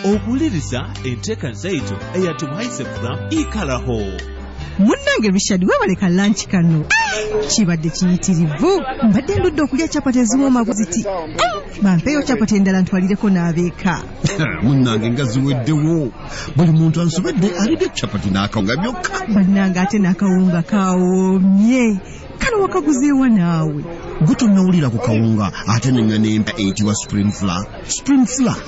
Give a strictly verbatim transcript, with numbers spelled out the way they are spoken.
okuwuliriza enteeka nsaito eyatumaise program ikalaho. Munnange Richard webaleka lunch kano kibadde kiyitirivu. Mbadde ndudde okulya chapati eziwooma buziti. Bampeeyo chapati endala ntwalireko n'abeeka. Munnange nga ziweddewo. Buli muntu ansobedde alidde chapati n'akawunga byokka. Bannange ate n'akawunga kawoomye. Kano wakaguzeewa naawe? Gwe tonnawulira ku kawunga ate n'ennyana empa eyitibwa spring flour. Spring flour